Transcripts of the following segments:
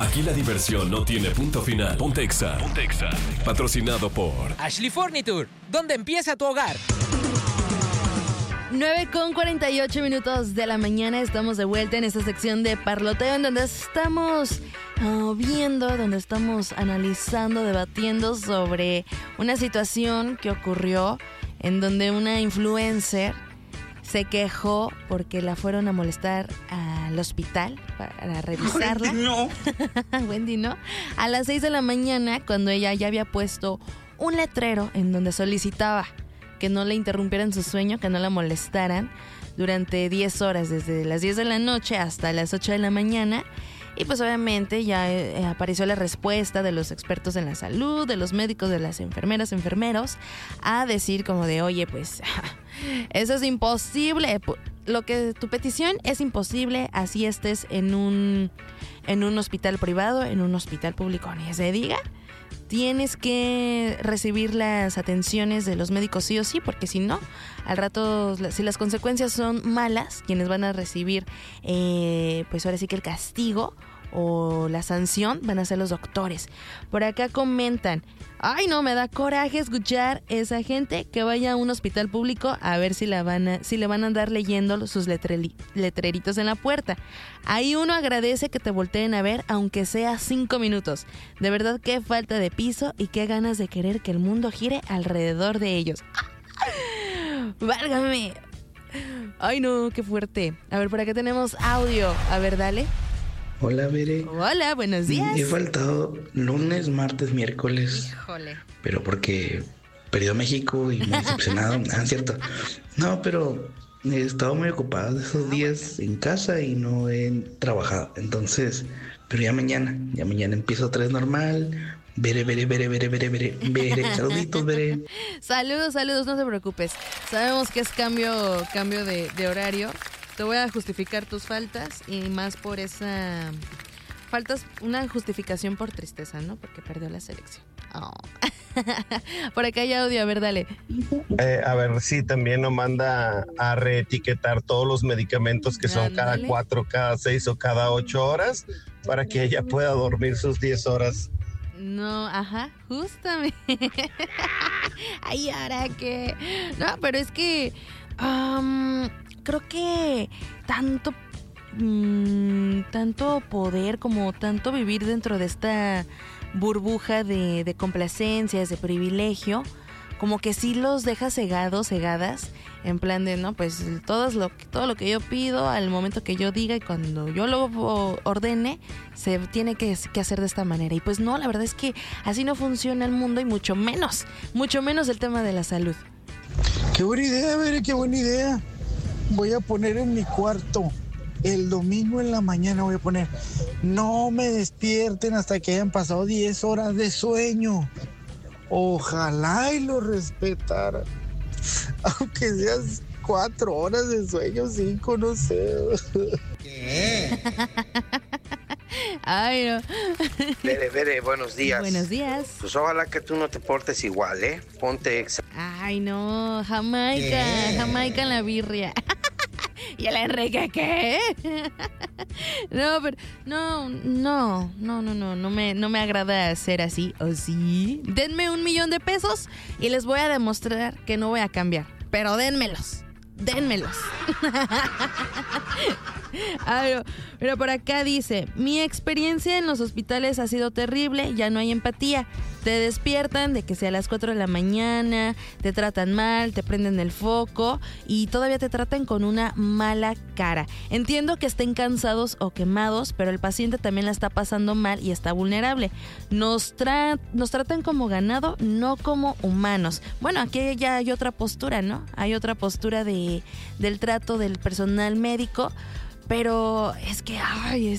Aquí la diversión no tiene punto final. Ponte Exa. Patrocinado por Ashley Furniture, donde empieza tu hogar. 9:48 de la mañana, estamos de vuelta en esta sección de parloteo en donde estamos donde estamos analizando, debatiendo sobre una situación que ocurrió en donde una influencer se quejó porque la fueron a molestar al hospital para revisarla. Wendy, no. Wendy, ¿no? A las 6 de la mañana, cuando ella ya había puesto un letrero en donde solicitaba que no le interrumpieran su sueño, que no la molestaran durante 10 horas, desde las 10 de la noche hasta las 8 de la mañana. Y pues obviamente ya apareció la respuesta de los expertos en la salud, de los médicos, de las enfermeras, enfermeros, a decir como de, oye, pues eso es imposible. Tu petición es imposible, así estés en un hospital privado, en un hospital público, ni se diga. Tienes que recibir las atenciones de los médicos sí o sí, porque si no, al rato, si las consecuencias son malas, quienes van a recibir, pues ahora sí que el castigo o la sanción van a ser los doctores. Por acá comentan, ay no, me da coraje escuchar esa gente que vaya a un hospital público a ver si le van a andar leyendo sus letreritos en la puerta. Ahí uno agradece que te volteen a ver, aunque sea 5 minutos. De verdad, qué falta de piso y qué ganas de querer que el mundo gire alrededor de ellos. ¡Válgame! Ay no, qué fuerte. A ver, por acá tenemos audio. A ver, dale. Hola, Bere. Hola, buenos días. He faltado lunes, martes, miércoles. Híjole. Pero porque perdió México y muy decepcionado. Cierto. No, pero he estado muy ocupado esos días en casa y no he trabajado. Entonces, pero ya mañana empiezo otra vez normal. Bere. Saluditos, Bere. Saludos, no te preocupes. Sabemos que es cambio de horario. Te voy a justificar tus faltas y más por esa... Faltas una justificación por tristeza, ¿no? Porque perdió la selección. Oh. Por acá hay audio, a ver, dale. A ver si también nos manda a reetiquetar todos los medicamentos que son cada 4, cada 6 o cada 8 horas para que ella pueda dormir sus 10 horas. No, ajá, justamente. Ay, ahora que... No, pero es que... creo que tanto poder, como tanto vivir dentro de esta burbuja de complacencias, de privilegio, como que sí los deja cegadas, en plan de, no, pues todo lo que yo pido al momento que yo diga y cuando yo lo ordene, se tiene que hacer de esta manera. Y pues no, la verdad es que así no funciona el mundo y mucho menos el tema de la salud. Qué buena idea, Bere, qué buena idea. Voy a poner en mi cuarto, el domingo en la mañana voy a poner, no me despierten hasta que hayan pasado 10 horas de sueño. Ojalá y lo respetaran. Aunque seas 4 horas de sueño, 5, no sé. ¿Qué? Ay, no. Bere, buenos días. Buenos días. Pues ojalá que tú no te portes igual, ¿eh? Ponte Exa. Ay, no, Jamaica en la birria. ¿Y el Enrique qué? No, pero no me agrada ser así. ¿O sí? Denme $1,000,000 de pesos y les voy a demostrar que no voy a cambiar. Pero dénmelos. Pero por acá dice, mi experiencia en los hospitales ha sido terrible, ya no hay empatía. Te despiertan de que sea a las 4 de la mañana, te tratan mal, te prenden el foco y todavía te tratan con una mala cara. Entiendo que estén cansados o quemados, pero el paciente también la está pasando mal y está vulnerable. Nos tratan como ganado, no como humanos. Bueno, aquí ya hay otra postura, ¿no? Hay otra postura del trato del personal médico, pero es que hay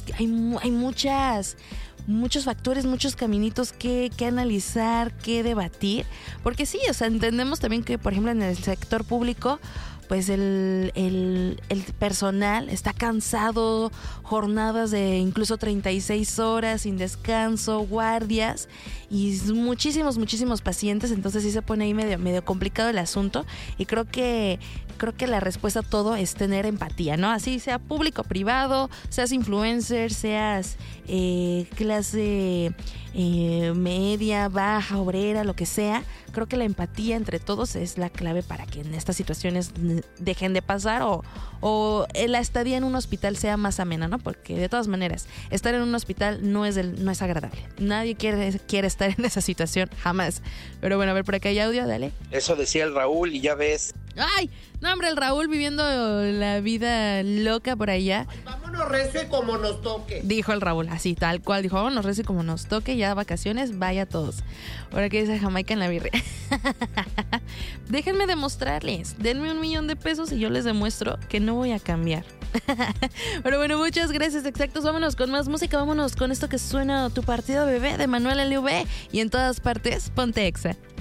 muchos factores, muchos caminitos que analizar, que debatir, porque sí, o sea, entendemos también que, por ejemplo, en el sector público, pues el personal está cansado, jornadas de incluso 36 horas sin descanso, guardias y muchísimos pacientes, entonces sí se pone ahí medio complicado el asunto y creo que la respuesta a todo es tener empatía, ¿no? Así sea público, privado, seas influencer, seas clase media, baja, obrera, lo que sea. Creo que la empatía entre todos es la clave para que en estas situaciones dejen de pasar o la estadía en un hospital sea más amena, ¿no? Porque de todas maneras, estar en un hospital no es agradable. Nadie quiere estar en esa situación, jamás. Pero bueno, a ver, por acá hay audio, dale. Eso decía el Raúl y ya ves. ¡Ay! No, hombre, el Raúl viviendo la vida loca por allá. Ay, vámonos recio como nos toque. Dijo el Raúl, así, tal cual. Dijo, vámonos recio como nos toque, ya vacaciones, vaya todos. Ahora que dice Jamaica en la birria. Déjenme demostrarles. Denme $1,000,000 y yo les demuestro que no voy a cambiar. Pero bueno, muchas gracias, exactos. Vámonos con más música. Vámonos con esto que suena Tu Partido Bebé de Manuel LV. Y en todas partes, ponte Exa.